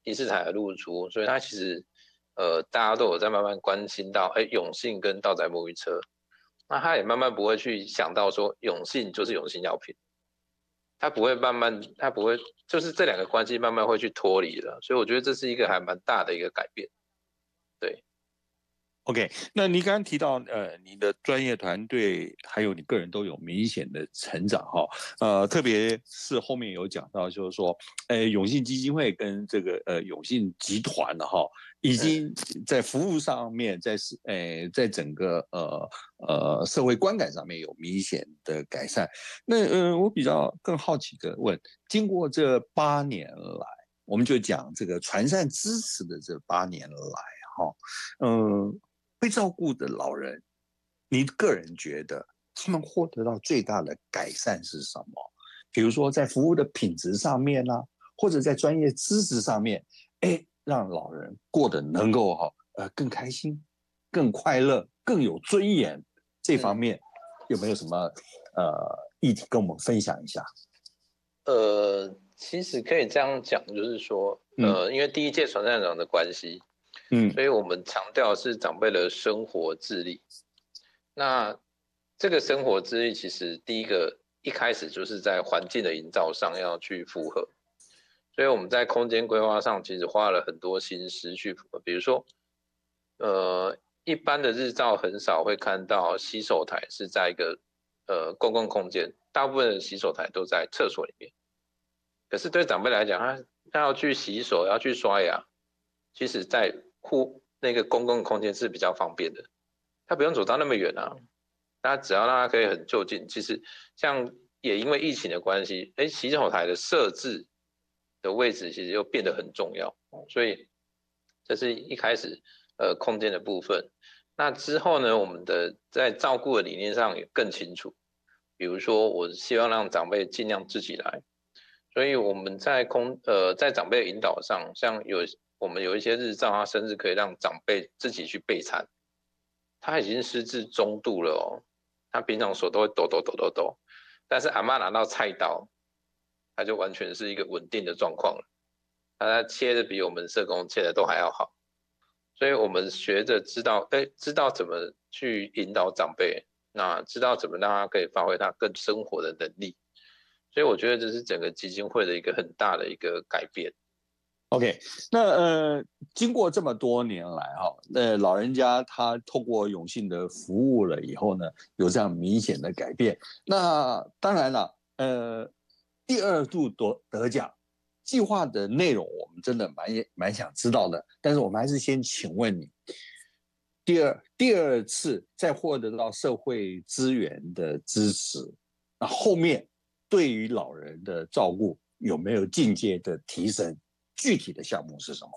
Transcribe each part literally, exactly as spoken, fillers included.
第四台的露出，所以它其实呃大家都有在慢慢关心到，哎，永信跟道载沐浴车，那他也慢慢不会去想到说永信就是永信药品，他不会慢慢，他不会就是这两个关系慢慢会去脱离了，所以我觉得这是一个还蛮大的一个改变，对。 OK，那你刚刚提到，呃，你的专业团队还有你个人都有明显的成长哈，呃，特别是后面有讲到，就是说，呃，永信基金会跟这个呃永信集团的哈，已经在服务上面，在呃在整个呃呃社会观感上面有明显的改善。那呃，我比较更好奇的问，经过这八年来，我们就讲这个传善支持的这八年来哈，嗯。被照顾的老人，你个人觉得他们获得到最大的改善是什么？比如说在服务的品质上面啦、啊，或者在专业知识上面，哎，让老人过得能够哈呃更开心、更快乐、更有尊严，这方面有没有什么呃议题跟我们分享一下？ 呃，其实可以这样讲，就是说，呃，嗯、因为第一届传善长的关系。嗯，所以我们强调的是长辈的生活自立。那这个生活自立，其实第一个一开始就是在环境的营造上要去符合。所以我们在空间规划上其实花了很多心思去符合。比如说，呃，一般的日照很少会看到洗手台是在一个呃公共空间，大部分的洗手台都在厕所里面。可是对长辈来讲，他他要去洗手，要去刷牙，其实在户那个公共空间是比较方便的，他不用走到那么远啊。他只要让他可以很就近，其实像也因为疫情的关系，哎，洗手台的设置的位置其实又变得很重要，所以这是一开始呃空间的部分。那之后呢，我们的在照顾的理念上也更清楚，比如说我希望让长辈尽量自己来。所以我们在空呃在长辈的引导上，像有我们有一些日照，他甚至可以让长辈自己去备餐。他已经失智中度了哦，他平常手都会抖抖抖抖抖，但是阿嬤拿到菜刀，他就完全是一个稳定的状况了。他切的比我们社工切的都还要好，所以我们学着知道，哎，知道怎么去引导长辈，那知道怎么让他可以发挥他更生活的能力。所以我觉得这是整个基金会的一个很大的一个改变。 OK，那呃，经过这么多年来哈，那老人家他透过永信的服务了以后呢，有这样明显的改变。那当然了，呃，第二度得得奖计划的内容，我们真的蛮蛮想知道的。但是我们还是先请问你，第二第二次再获得到社会资源的支持，那后面对于老人的照顾有没有进阶的提升？具体的项目是什么？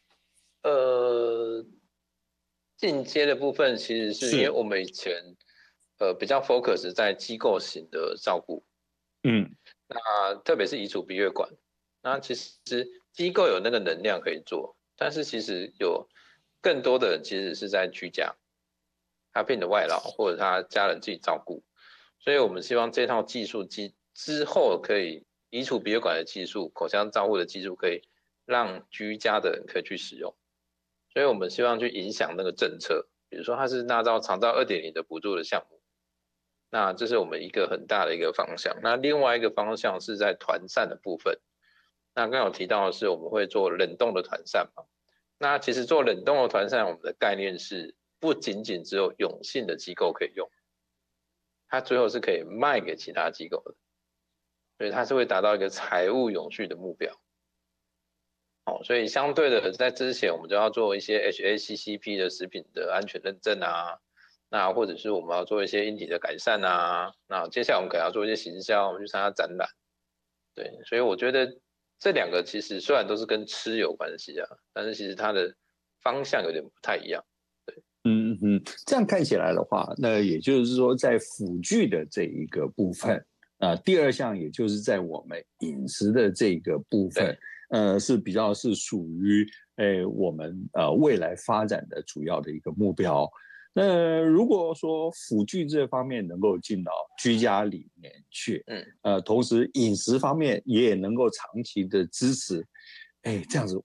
呃，进阶的部分其实是因为我们以前呃比较 focus 在机构型的照顾，嗯，那特别是移除鼻胃管，那其实机构有那个能量可以做，但是其实有更多的人其实是在居家，他变得外劳或者他家人自己照顾，所以我们希望这套技术机之后可以移除鼻胃管的技术、口腔照护的技术可以让居家的人可以去使用。所以我们希望去影响那个政策，比如说它是纳到长照 二点零 的补助的项目，那这是我们一个很大的一个方向。那另外一个方向是在团膳的部分，那刚刚有提到的是我们会做冷冻的团膳嘛，那其实做冷冻的团膳，我们的概念是不仅仅只有永信的机构可以用，它最后是可以卖给其他机构的，所以它是会达到一个财务永续的目标。哦，所以相对的，在之前我们就要做一些 H A C C P 的食品的安全认证啊，那或者是我们要做一些硬体的改善啊，那接下来我们可能要做一些行销，我们去参加展览，对，所以我觉得这两个其实虽然都是跟吃有关系啊，但是其实它的方向有点不太一样，对， 嗯嗯，这样看起来的话，那也就是说，在辅具的这一个部分啊、呃，第二项也就是在我们饮食的这个部分。呃，是比较是属于诶我们呃未来发展的主要的一个目标。那如果说辅具这方面能够进到居家里面去，嗯，呃，同时饮食方面也能够长期的支持，哎，这样子